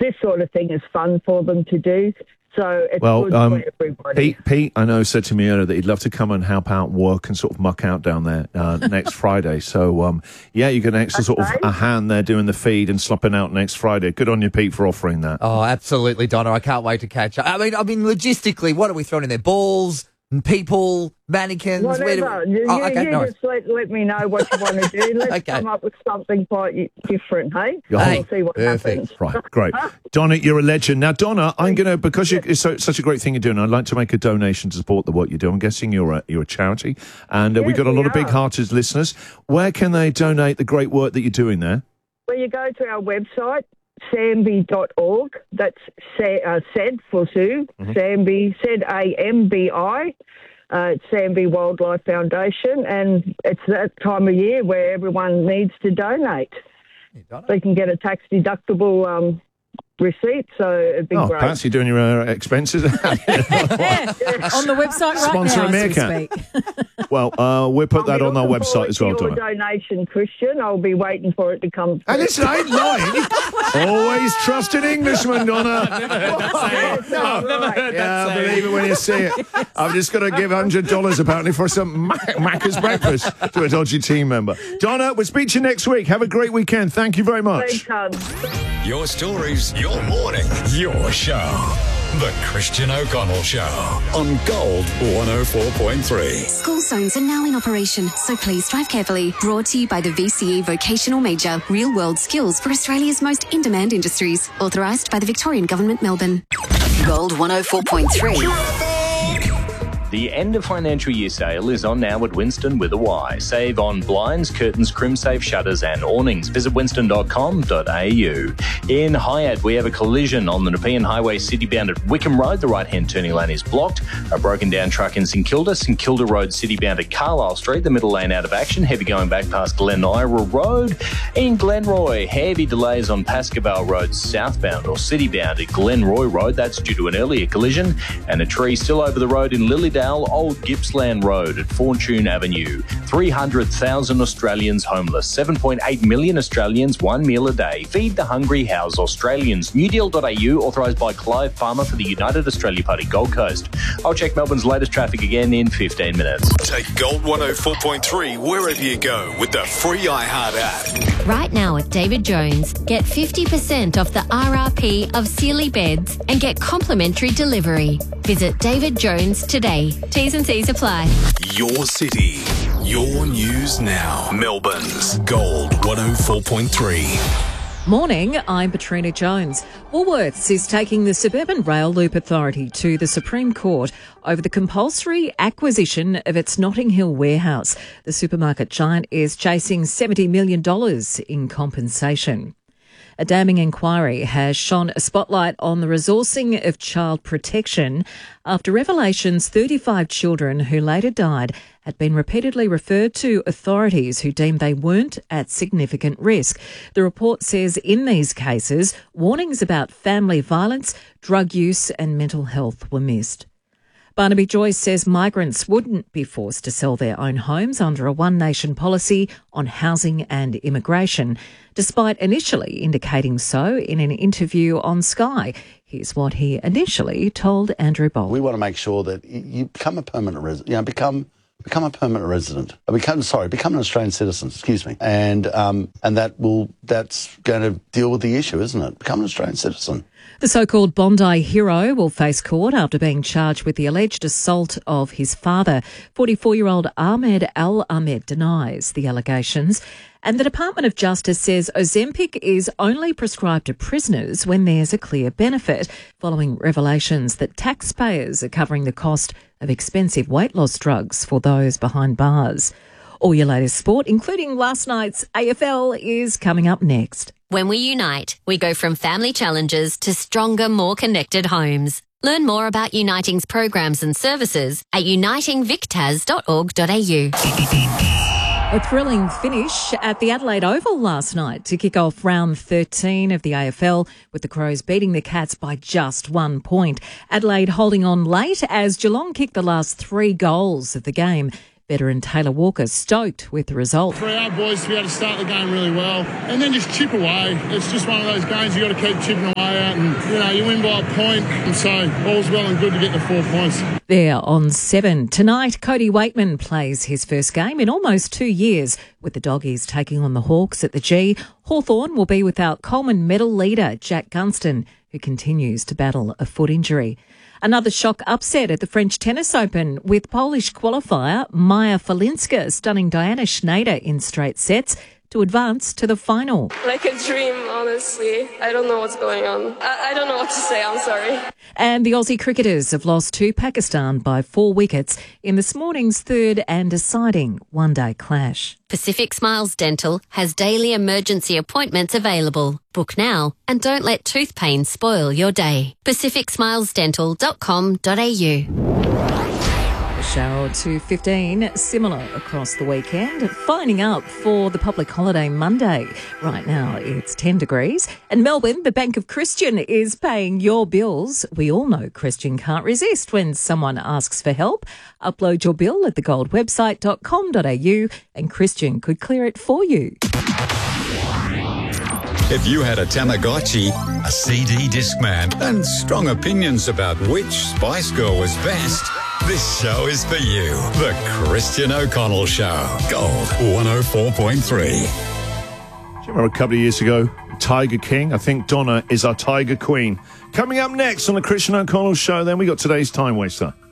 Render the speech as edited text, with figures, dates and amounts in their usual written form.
this sort of thing is fun for them to do. So it's good for everybody. Pete, I know, said to me earlier that he'd love to come and help out and work and sort of muck out down there next Friday. So, you get an extra sort of a hand there doing the feed and slopping out next Friday. Good on you, Pete, for offering that. Oh, absolutely, Donna. I can't wait to catch up. I mean, logistically, what are we throwing in there? Balls? People, mannequins, whatever. You just let me know what you want to do. Let's come up with something quite different, hey? We'll see what happens. Right, great. Donna, you're a legend. Now, Donna, I'm going to, because it's such a great thing you're doing, I'd like to make a donation to support the work you do. I'm guessing you're a charity, and we've got a lot of big-hearted listeners. Where can they donate the great work that you're doing there? Well, you go to our website, sambi.org. That's SAD for Sue. Sambi, SAMBI. It's Sambi Wildlife Foundation, and it's that time of year where everyone needs to donate. They can get a tax-deductible receipt, so it'd be great. Fancy doing your expenses. On the website right Sponsor now, a meerkat. Well, we'll put that on our website as well, Your Donna. donation, Christian. I'll be waiting for it to come through. And listen, I ain't lying. Always trust an Englishman, Donna. I've never heard that I believe it when you see it. I've just got to give $100 apparently for some Macca's breakfast to a dodgy team member. Donna, we'll speak to you next week. Have a great weekend. Thank you very much. Your stories, your morning, your show. The Christian O'Connell Show on Gold 104.3. School zones are now in operation, so please drive carefully. Brought to you by the VCE Vocational Major, Real World Skills for Australia's most in-demand industries. Authorised by the Victorian Government, Melbourne. Gold 104.3. The end of financial year sale is on now at Winston with a Y. Save on blinds, curtains, crimsafe, shutters and awnings. Visit winston.com.au. In Hyatt, we have a collision on the Nepean Highway city-bound at Wickham Road. The right-hand turning lane is blocked. A broken-down truck in St Kilda. St Kilda Road city-bound at Carlisle Street. The middle lane out of action. Heavy going back past Glen Ira Road. In Glenroy, heavy delays on Pascoe Road southbound or city-bound at Glenroy Road. That's due to an earlier collision. And a tree still over the road in Lilydale. Old Gippsland Road at Fortune Avenue. 300,000 Australians homeless. 7.8 million Australians, 1 meal a day. Feed the hungry, house Australians. Newdeal.au, authorised by Clive Farmer for the United Australia Party Gold Coast. I'll check Melbourne's latest traffic again in 15 minutes. Take Gold 104.3 wherever you go with the free iHeart app. Right now at David Jones, get 50% off the RRP of Sealy beds and get complimentary delivery. Visit David Jones today. T's and C's apply. Your city, your news now. Melbourne's Gold 104.3. Morning, I'm Patrina Jones. Woolworths is taking the Suburban Rail Loop Authority to the Supreme Court over the compulsory acquisition of its Notting Hill warehouse. The supermarket giant is chasing $70 million in compensation. A damning inquiry has shone a spotlight on the resourcing of child protection after revelations 35 children who later died had been repeatedly referred to authorities who deemed they weren't at significant risk. The report says in these cases, warnings about family violence, drug use and mental health were missed. Barnaby Joyce says migrants wouldn't be forced to sell their own homes under a One Nation policy on housing and immigration, despite initially indicating so in an interview on Sky. Here's what he initially told Andrew Bolt. We want to make sure that you become a permanent resident, become a permanent resident. Become an Australian citizen, and that's going to deal with the issue, isn't it? Become an Australian citizen. The so-called Bondi hero will face court after being charged with the alleged assault of his father. 44-year-old Ahmed Al-Ahmed denies the allegations. And the Department of Justice says Ozempic is only prescribed to prisoners when there's a clear benefit, following revelations that taxpayers are covering the cost of expensive weight loss drugs for those behind bars. All your latest sport, including last night's AFL, is coming up next. When we unite, we go from family challenges to stronger, more connected homes. Learn more about Uniting's programs and services at unitingvictas.org.au. A thrilling finish at the Adelaide Oval last night to kick off round 13 of the AFL, with the Crows beating the Cats by just 1 point. Adelaide holding on late as Geelong kicked the last 3 goals of the game. Veteran Taylor Walker stoked with the result. For our boys to be able to start the game really well and then just chip away. It's just one of those games you got to keep chipping away at, and you win by a point, and so all's well and good to get the 4 points. There on 7. Tonight, Cody Wakeman plays his first game in almost 2 years, with the Doggies taking on the Hawks at the G. Hawthorn will be without Coleman medal leader Jack Gunston, who continues to battle a foot injury. Another shock upset at the French Tennis Open, with Polish qualifier Maja Falinska stunning Diana Schneider in straight sets to advance to the final. Like a dream, honestly. I don't know what's going on. I don't know what to say, I'm sorry. And the Aussie cricketers have lost to Pakistan by 4 wickets in this morning's third and deciding one-day clash. Pacific Smiles Dental has daily emergency appointments available. Book now and don't let tooth pain spoil your day. pacificsmilesdental.com.au. Shower to 15, similar across the weekend. Fining up for the public holiday Monday. Right now it's 10 degrees. And Melbourne, the Bank of Christian is paying your bills. We all know Christian can't resist when someone asks for help. Upload your bill at thegoldwebsite.com.au and Christian could clear it for you. If you had a Tamagotchi, a CD Discman, and strong opinions about which Spice Girl was best, this show is for you. The Christian O'Connell Show. Gold 104.3. Do you remember a couple of years ago, Tiger King? I think Donna is our Tiger Queen. Coming up next on the Christian O'Connell Show, then we got today's Time Waster.